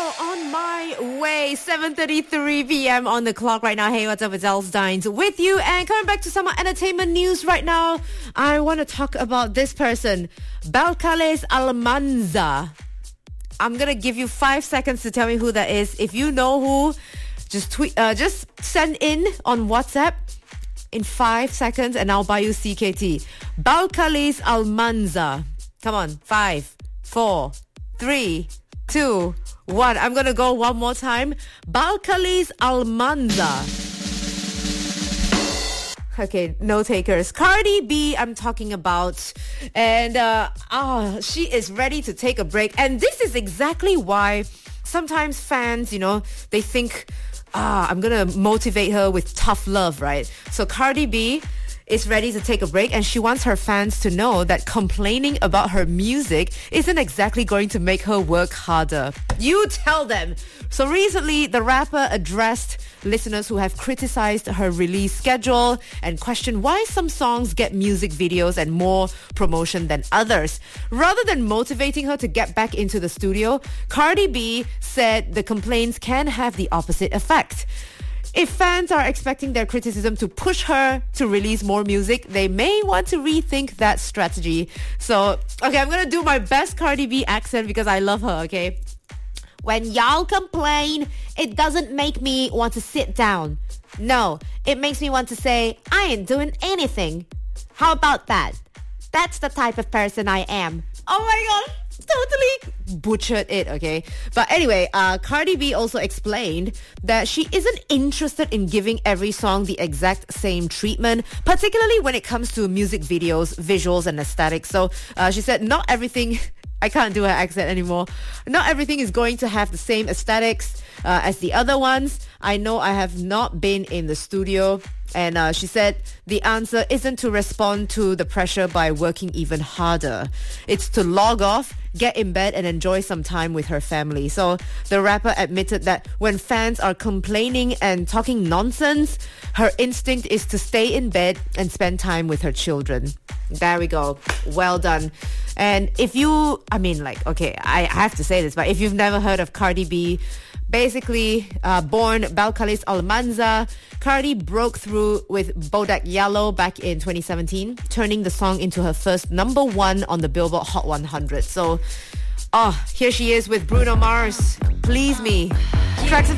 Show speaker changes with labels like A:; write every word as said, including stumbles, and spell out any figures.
A: well, on my way. seven thirty-three p.m. on the clock right now. Hey, what's up? It's Els Dines with you. And coming back to some entertainment news right now, I want to talk about this person, Balkales Almanza. I'm going to give you five seconds to tell me who that is. If you know who, just tweet, uh, just send in on WhatsApp in five seconds and I'll buy you C K T. Balkales Almanza. Come on. Five, four, three, two, one. I'm going to go one more time. Balkales Almanza. Okay, no takers. Cardi B, I'm talking about. And uh, oh, she is ready to take a break. And this is exactly why sometimes fans, you know, they think, ah, I'm going to motivate her with tough love, right? So Cardi B is ready to take a break, and she wants her fans to know that complaining about her music isn't exactly going to make her work harder. You tell them. So recently, the rapper addressed listeners who have criticized her release schedule and questioned why some songs get music videos and more promotion than others. Rather than motivating her to get back into the studio, Cardi B said the complaints can have the opposite effect. If fans are expecting their criticism to push her to release more music, they may want to rethink that strategy. So, okay, I'm going to do my best Cardi B accent because I love her, okay? When y'all complain, it doesn't make me want to sit down. No, it makes me want to say, I ain't doing anything. How about that? That's the type of person I am. Oh my God. Totally butchered it, okay? But anyway, uh, Cardi B also explained that she isn't interested in giving every song the exact same treatment, particularly when it comes to music videos, visuals, and aesthetics. So uh, she said not everything... I can't do her accent anymore. Not everything is going to have the same aesthetics uh, as the other ones. I know I have not been in the studio. And uh, she said the answer isn't to respond to the pressure by working even harder. It's to log off, get in bed and enjoy some time with her family. So the rapper admitted that when fans are complaining and talking nonsense, her instinct is to stay in bed and spend time with her children. There we go. Well done. And if you, I mean, like, okay, I have to say this, but if you've never heard of Cardi B, basically, uh, born Balkales Almanza, Cardi broke through with Bodak Yellow back in twenty seventeen, turning the song into her first number one on the Billboard Hot one hundred. So, oh, here she is with Bruno Mars. Please Me. Tracks